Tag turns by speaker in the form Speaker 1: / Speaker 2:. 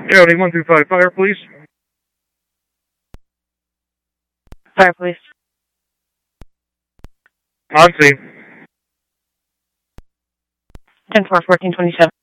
Speaker 1: County 125, fire police.
Speaker 2: Fire police.
Speaker 1: On scene.
Speaker 2: 10-4, 1427.